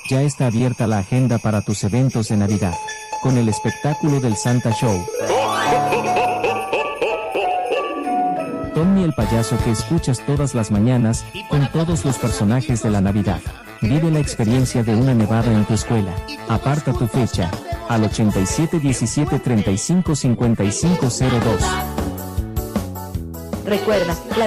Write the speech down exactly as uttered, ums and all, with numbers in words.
Ya está abierta la agenda para tus eventos de Navidad, con el espectáculo del Santa Show. Tommy el payaso que escuchas todas las mañanas, con todos los personajes de la Navidad. Vive la experiencia de una nevada en tu escuela. Aparta tu fecha, al ochenta y siete diecisiete treinta y cinco cincuenta y cinco cero dos. Recuerda, la